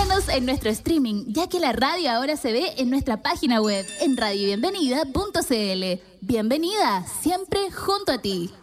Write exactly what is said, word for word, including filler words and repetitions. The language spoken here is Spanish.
Síganos en nuestro streaming, ya que la radio ahora se ve en nuestra página web, en radio bienvenida punto c l. Bienvenida, siempre junto a ti.